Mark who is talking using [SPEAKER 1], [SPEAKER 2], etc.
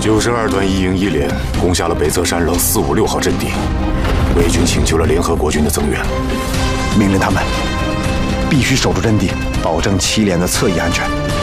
[SPEAKER 1] 92团1营1连攻下了北侧山棱4、5、6号阵地，魏军请求了联合国军的增援，
[SPEAKER 2] 命令他们必须守住阵地，保证7连的侧翼安全。